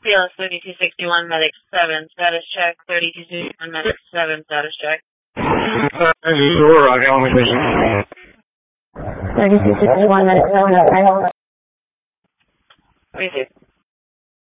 CLS 3261, Medic 7, status check. 3261, Medic 7, status check. This is Aurora, how long is this? 3261, Medic 7, okay. Receive.